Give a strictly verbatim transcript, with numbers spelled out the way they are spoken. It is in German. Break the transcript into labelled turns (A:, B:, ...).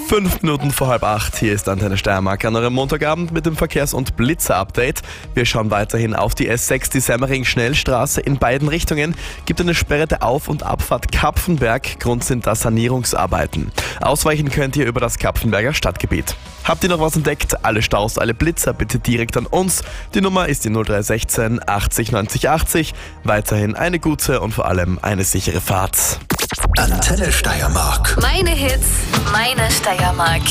A: Fünf Minuten vor halb acht, hier ist Antenne Steiermark an eurem Montagabend mit dem Verkehrs- und Blitzer-Update. Wir schauen weiterhin auf die S sechs, die Semmering-Schnellstraße in beiden Richtungen. Gibt eine Sperre der Auf- und Abfahrt Kapfenberg, Grund sind da Sanierungsarbeiten. Ausweichen könnt ihr über das Kapfenberger Stadtgebiet. Habt ihr noch was entdeckt? Alle Staus, alle Blitzer bitte direkt an uns. Die Nummer ist die null drei eins sechs achtzig neunzig achtzig. Weiterhin eine gute und vor allem eine sichere Fahrt.
B: Antenne Steiermark.
C: Meine Hits, meine Steiermark.